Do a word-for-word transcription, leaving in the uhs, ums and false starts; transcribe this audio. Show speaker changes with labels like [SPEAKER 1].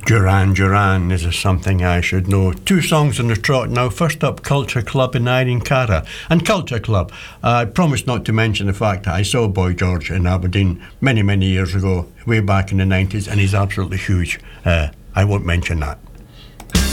[SPEAKER 1] Duran Duran is something I should know. Two songs on the trot now. First up, Culture Club in Irene Cara. And Culture Club, uh, I promised not to mention the fact that I saw Boy George in Aberdeen many, many years ago, way back in the nineties, and he's absolutely huge. Uh, I won't mention that.